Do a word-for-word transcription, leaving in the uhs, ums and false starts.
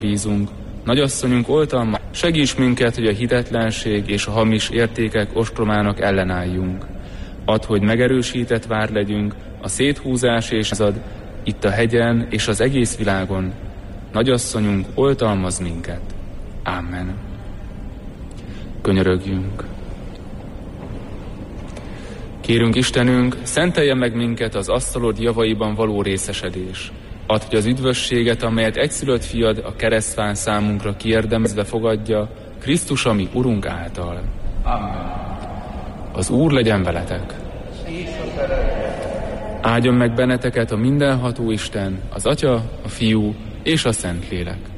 bízunk. Nagyasszonyunk oltalma, segíts minket, hogy a hitetlenség és a hamis értékek ostromának ellenálljunk. Add, hogy megerősített vár legyünk, a széthúzás és az itt a hegyen és az egész világon. Nagyasszonyunk, oltalmaz minket. Amen. Könyörögjünk. Kérünk Istenünk, szentelje meg minket az asztalod javaiban való részesedés. Add, hogy az üdvösséget, amelyet egyszülött fiad a keresztfán számunkra kiérdemezve fogadja, Krisztus, ami Urunk által. Amen. Az Úr legyen veletek. Áldjon meg benneteket a mindenható Isten, az Atya, a Fiú és a Szentlélek.